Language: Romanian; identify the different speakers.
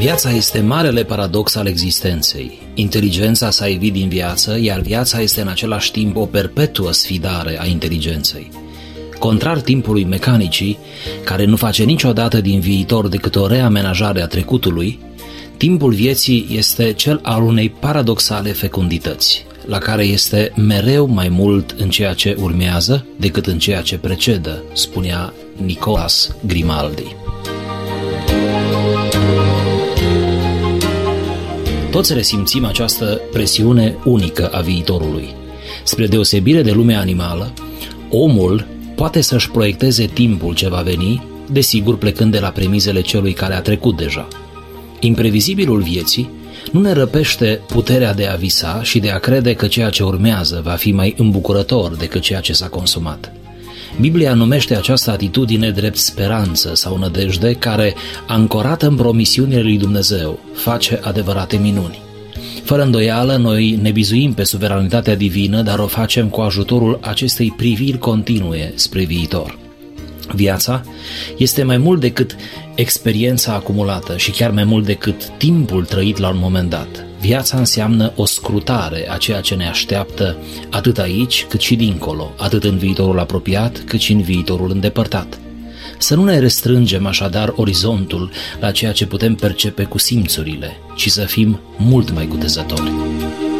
Speaker 1: Viața este marele paradox al existenței. Inteligența s-a ivit din viață, iar viața este în același timp o perpetuă sfidare a inteligenței. Contrar timpului mecanicii, care nu face niciodată din viitor decât o reamenajare a trecutului, timpul vieții este cel al unei paradoxale fecundități, la care este mereu mai mult în ceea ce urmează decât în ceea ce precedă, spunea Nicolas Grimaldi. Toți resimțim această presiune unică a viitorului. Spre deosebire de lumea animală, omul poate să-și proiecteze timpul ce va veni, desigur plecând de la premizele celui care a trecut deja. Imprevizibilul vieții nu ne răpește puterea de a visa și de a crede că ceea ce urmează va fi mai îmbucurător decât ceea ce s-a consumat. Biblia numește această atitudine drept speranță sau nădejde care, ancorată în promisiunile lui Dumnezeu, face adevărate minuni. Fără îndoială, noi ne bizuim pe suveranitatea divină, dar o facem cu ajutorul acestei priviri continue spre viitor. Viața este mai mult decât experiența acumulată și chiar mai mult decât timpul trăit la un moment dat. Viața înseamnă o scrutare a ceea ce ne așteaptă atât aici cât și dincolo, atât în viitorul apropiat cât și în viitorul îndepărtat. Să nu ne restrângem așadar orizontul la ceea ce putem percepe cu simțurile, ci să fim mult mai cutezători.